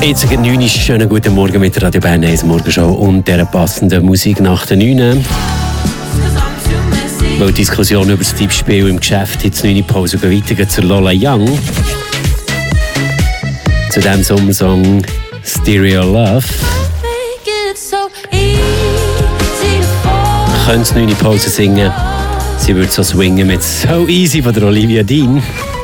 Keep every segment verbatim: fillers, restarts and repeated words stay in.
Jetzt gegen neun ist schönen guten Morgen mit der Radio Bern eins Morgenshow und dieser passenden Musik nach der neun. Weil die Diskussion über das Tippspiel im Geschäft jetzt neun Pause weitergeht zur Lola Young. Zu diesem Sommersong Stereo Love. Könnte neun Pause singen. Sie würde so swingen mit So Easy von der Olivia Dean.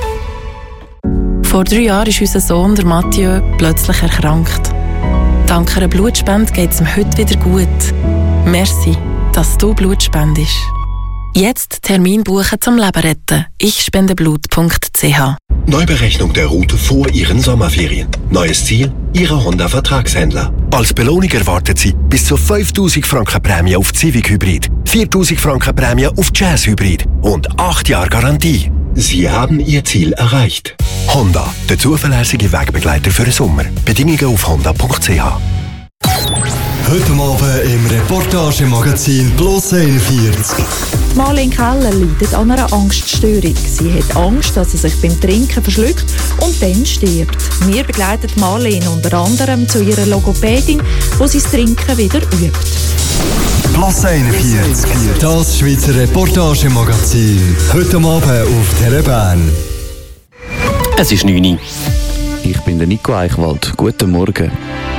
Vor drei Jahren ist unser Sohn, der Mathieu, plötzlich erkrankt. Dank einer Blutspende geht es ihm heute wieder gut. Merci, dass du Blut spendest. Jetzt Termin buchen zum Leben retten. ich spende blut punkt c h. Neuberechnung der Route vor Ihren Sommerferien. Neues Ziel, Ihre Honda-Vertragshändler. Als Belohnung erwartet Sie bis zu fünftausend Franken Prämie auf Civic Hybrid, viertausend Franken Prämie auf Jazz Hybrid und acht Jahre Garantie. Sie haben Ihr Ziel erreicht. Honda, der zuverlässige Wegbegleiter für den Sommer. Bedingungen auf honda punkt c h. Heute Abend im Reportagemagazin Plus einundvierzig. Marlene Keller leidet an einer Angststörung. Sie hat Angst, dass sie sich beim Trinken verschluckt und dann stirbt. Wir begleiten Marlene unter anderem zu ihrer Logopädin, wo sie das Trinken wieder übt. Plus einundvierzig. Das Schweizer Reportagemagazin. Heute Abend auf Tele Bern. Es ist neun Uhr. Ich bin der Nico Eichwald. Guten Morgen.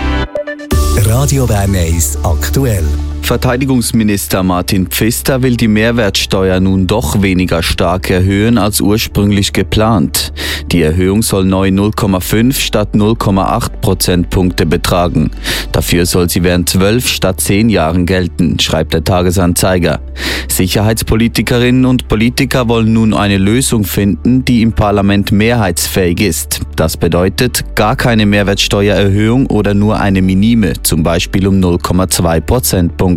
Radio Bern eins aktuell. Verteidigungsminister Martin Pfister will die Mehrwertsteuer nun doch weniger stark erhöhen als ursprünglich geplant. Die Erhöhung soll neu null Komma fünf statt null Komma acht Prozentpunkte betragen. Dafür soll sie während zwölf statt zehn Jahren gelten, schreibt der Tagesanzeiger. Sicherheitspolitikerinnen und Politiker wollen nun eine Lösung finden, die im Parlament mehrheitsfähig ist. Das bedeutet gar keine Mehrwertsteuererhöhung oder nur eine minime, zum Beispiel um null Komma zwei Prozentpunkte.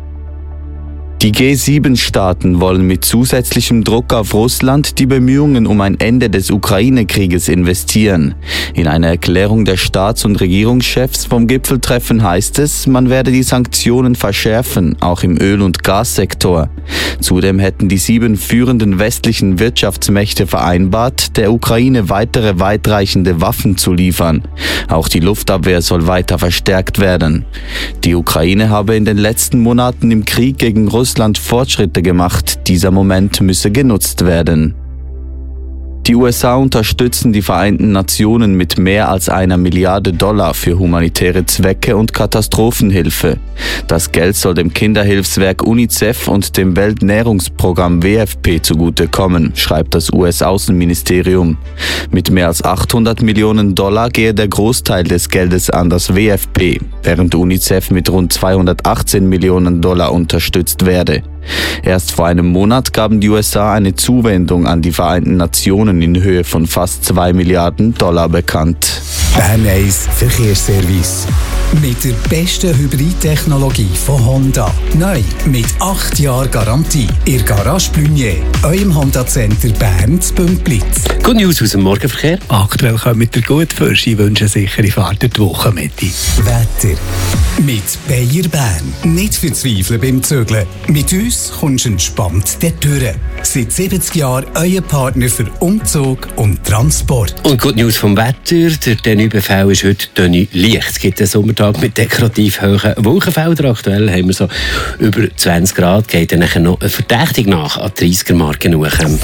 Die G sieben Staaten wollen mit zusätzlichem Druck auf Russland die Bemühungen um ein Ende des Ukraine-Krieges investieren. In einer Erklärung der Staats- und Regierungschefs vom Gipfeltreffen heißt es, man werde die Sanktionen verschärfen, auch im Öl- und Gassektor. Zudem hätten die sieben führenden westlichen Wirtschaftsmächte vereinbart, der Ukraine weitere weitreichende Waffen zu liefern. Auch die Luftabwehr soll weiter verstärkt werden. Die Ukraine habe in den letzten Monaten im Krieg gegen Russland Russland Fortschritte gemacht. Dieser Moment müsse genutzt werden. Die U S A unterstützen die Vereinten Nationen mit mehr als einer Milliarde Dollar für humanitäre Zwecke und Katastrophenhilfe. Das Geld soll dem Kinderhilfswerk UNICEF und dem Welternährungsprogramm W F P zugutekommen, schreibt das U S-Außenministerium. Mit mehr als achthundert Millionen Dollar gehe der Großteil des Geldes an das W F P, während UNICEF mit rund zweihundertachtzehn Millionen Dollar unterstützt werde. Erst vor einem Monat gaben die U S A eine Zuwendung an die Vereinten Nationen in Höhe von fast zwei Milliarden Dollar bekannt. Bern eins Verkehrsservice. Mit der besten Hybridtechnologie von Honda. Neu mit acht Jahren Garantie. Ihr Garage Blunier, eurem Honda-Center Bern zu Bümplitz. Good News aus dem Morgenverkehr. Aktuell kommt ihr gut für. Sie wünschen sichere Fahrt durch die Wochenmitte. Wetter. Mit Bayer Bern. Nicht verzweifeln beim Zügeln. Mit uns kommst du entspannt der Türe. Seit siebzig Jahren euer Partner für Umzug und Transport. Und Good News vom Wetter. Der Tenue-Befehl ist heute Tenue leicht. Es gibt einen Sommertag mit dekorativ hohen Wolkenfeldern. Aktuell haben wir so über zwanzig Grad. Geht dann nachher noch verdächtig nach an die dreißiger Marken hoch.